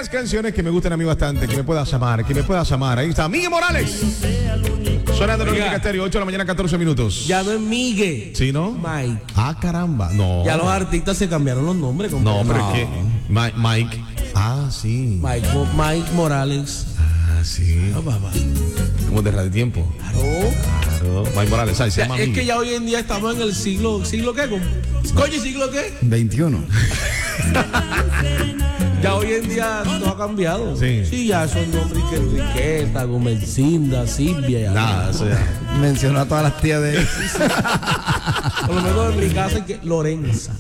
las canciones que me gustan a mí bastante, que me puedas llamar. Ahí está, Miguel Morales. Sonando en Olímpica Estéreo, 8 de la mañana, 14 minutos. Ya no es Miguel. ¿Sí, no? Mike. Ah, caramba. No. Ya los artistas se cambiaron los nombres. No, pero es que Mike. Ah, sí. Mike Morales. Ah, sí. Ah, papá. Como de Radio Tiempo. Claro. Mike Morales, ¿sabes? Se llama Es Miguel. que ya hoy en día estamos en el ¿siglo qué? Coño, ¿siglo qué? 21. Ya hoy en día todo ha cambiado. Sí. Ya son nombres que Enriqueta, Gomelcinda, Silvia. Nada, o sea. Mencionó a todas las tías de él. Por lo menos en mi casa hay que Lorenza.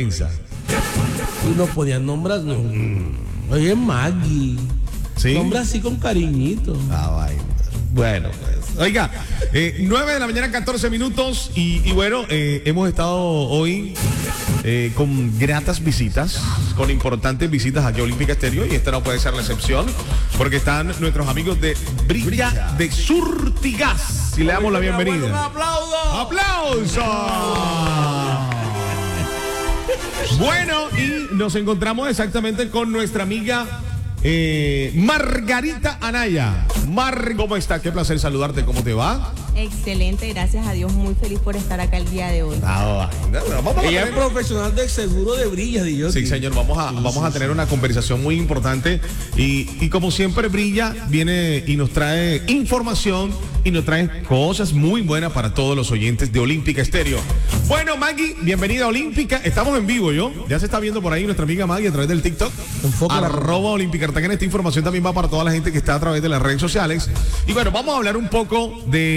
Y nos podían nombrar. Oye, Maggie. Sí. Nombra así con cariñito. Bueno, pues. Oiga, 9 de la mañana, 14 minutos. Y bueno, hemos estado hoy con gratas visitas, con importantes visitas aquí a Olímpica Estéreo. Y esta no puede ser la excepción, porque están nuestros amigos de Brilla de Surtigas. Y le damos la bienvenida. Un aplauso. ¡Aplausos! Bueno, y nos encontramos exactamente con nuestra amiga Margarita Anaya. ¿Cómo está? Qué placer saludarte. ¿Cómo te va? Excelente, gracias a Dios, muy feliz por estar acá el día de hoy. Ella es profesional del seguro de Brilla, Sí, señor, vamos a tener una conversación muy importante y como siempre Brilla viene y nos trae información y nos trae cosas muy buenas para todos los oyentes de Olímpica Estéreo. Bueno, Maggie, bienvenida a Olímpica. Estamos en vivo, ya se está viendo por ahí nuestra amiga Maggie a través del TikTok. @Olímpica Cartagena. Esta información también va para toda la gente que está a través de las redes sociales. Y bueno, vamos a hablar un poco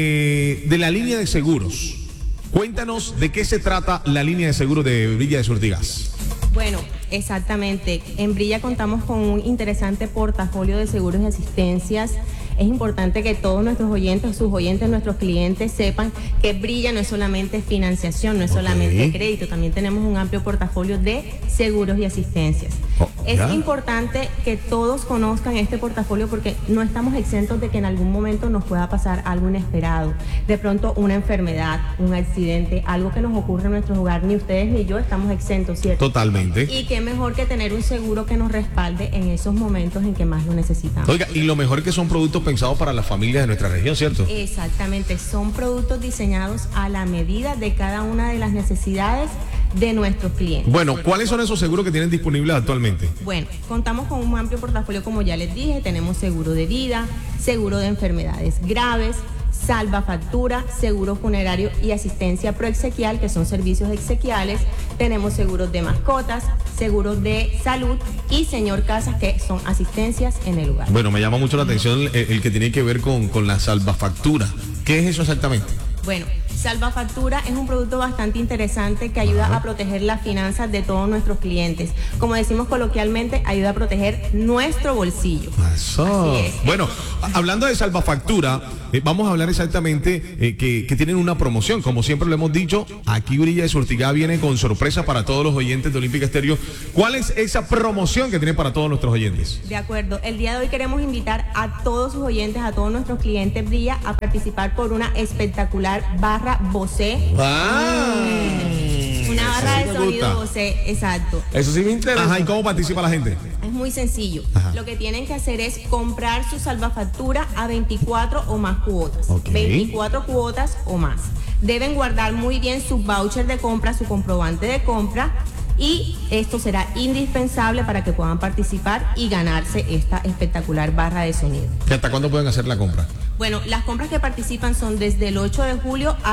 de la línea de seguros. Cuéntanos de qué se trata la línea de seguros de Brilla de Surtigas. Bueno, exactamente. En Brilla contamos con un interesante portafolio de seguros y asistencias. Es importante que todos nuestros oyentes, sus oyentes, nuestros clientes sepan que Brilla no es solamente financiación, no es solamente crédito, también tenemos un amplio portafolio de seguros y asistencias. Es importante que todos conozcan este portafolio porque no estamos exentos de que en algún momento nos pueda pasar algo inesperado. De pronto una enfermedad, un accidente, algo que nos ocurre en nuestro hogar. Ni ustedes ni yo estamos exentos, ¿cierto? Totalmente. Y qué mejor que tener un seguro que nos respalde en esos momentos en que más lo necesitamos. Oiga, y lo mejor es que son productos pensados para las familias de nuestra región, ¿cierto? Exactamente, son productos diseñados a la medida de cada una de las necesidades de nuestros clientes. Bueno, ¿cuáles son esos seguros que tienen disponibles actualmente? Bueno, contamos con un amplio portafolio, como ya les dije. Tenemos seguro de vida, seguro de enfermedades graves, salvafactura, seguro funerario y asistencia proexequial, que son servicios exequiales. Tenemos seguros de mascotas, seguros de salud y señor casas, que son asistencias en el lugar. Bueno, me llama mucho la atención el que tiene que ver con la salvafactura. ¿Qué es eso exactamente? Bueno, Salvafactura es un producto bastante interesante que ayuda a proteger las finanzas de todos nuestros clientes. Como decimos coloquialmente, ayuda a proteger nuestro bolsillo. Eso. Así es. Bueno, hablando de Salvafactura, vamos a hablar exactamente que tienen una promoción. Como siempre lo hemos dicho, aquí Brilla de Surtigas viene con sorpresa para todos los oyentes de Olímpica Estéreo. ¿Cuál es esa promoción que tiene para todos nuestros oyentes? De acuerdo, el día de hoy queremos invitar a todos sus oyentes, a todos nuestros clientes Brilla, a participar por una espectacular barra Bose. Una barra de sonido Bose, exacto. Eso sí me interesa. Ajá, ¿y cómo participa la gente? Es muy sencillo. Ajá. Lo que tienen que hacer es comprar su salvafactura a 24 o más cuotas. Ok. 24 cuotas o más. Deben guardar muy bien su voucher de compra, su comprobante de compra. Y esto será indispensable para que puedan participar y ganarse esta espectacular barra de sonido. ¿Y hasta cuándo pueden hacer la compra? Bueno, las compras que participan son desde el 8 de julio